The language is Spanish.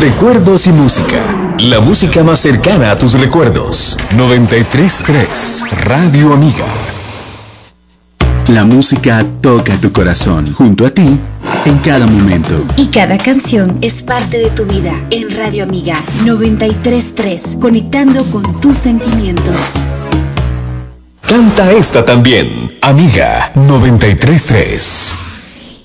Recuerdos y música. La música más cercana a tus recuerdos. 93.3 Radio Amiga. La música toca tu corazón, junto a ti, en cada momento. Y cada canción es parte de tu vida. En Radio Amiga 93.3, conectando con tus sentimientos. Canta esta también, Amiga 93.3.